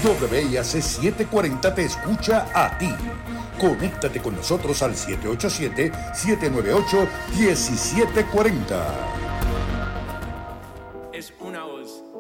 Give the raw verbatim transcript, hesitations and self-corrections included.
W I A C setecientos cuarenta te escucha a ti. Conéctate con nosotros al siete ocho siete, siete nueve ocho, uno siete cuatro cero. Es una voz.